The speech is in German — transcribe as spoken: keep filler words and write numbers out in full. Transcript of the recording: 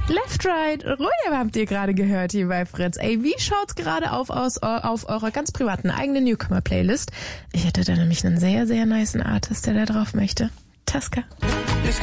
Left, Right, Royal habt ihr gerade gehört hier bei Fritz. Ey, wie schaut's gerade auf, aus, auf eurer ganz privaten eigenen Newcomer-Playlist? Ich hätte da nämlich einen sehr, sehr nicen Artist, der da drauf möchte. Taska.